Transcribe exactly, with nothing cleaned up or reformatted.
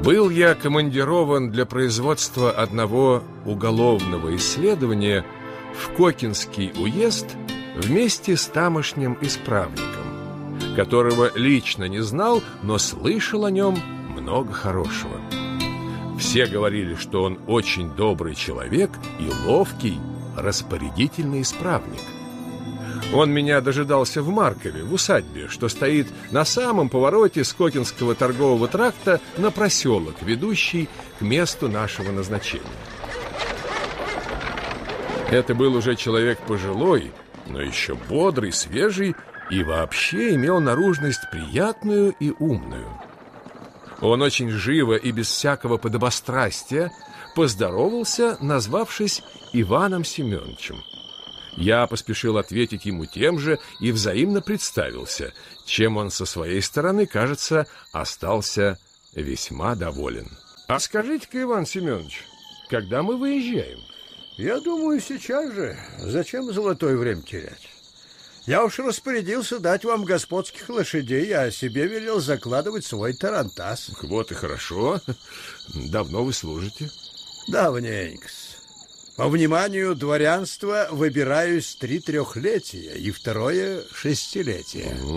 Был я командирован для производства одного уголовного исследования в Кокинский уезд вместе с тамошним исправником, которого лично не знал, но слышал о нем много хорошего. Все говорили, что он очень добрый человек и ловкий, распорядительный исправник. Он меня дожидался в Маркове, в усадьбе, что стоит на самом повороте с Кокинского торгового тракта на проселок, ведущий к месту нашего назначения. Это был уже человек пожилой, но еще бодрый, свежий и вообще имел наружность приятную и умную. Он очень живо и без всякого подобострастия поздоровался, назвавшись Иваном Семеновичем. Я поспешил ответить ему тем же и взаимно представился, чем он со своей стороны, кажется, остался весьма доволен. А скажите-ка, Иван Семенович, когда мы выезжаем? Я думаю, сейчас же. Зачем золотое время терять? Я уж распорядился дать вам господских лошадей, а себе велел закладывать свой тарантас. Вот и хорошо. Давно вы служите? Давненько-с. По вниманию дворянства выбираюсь три трехлетия и второе шестилетие.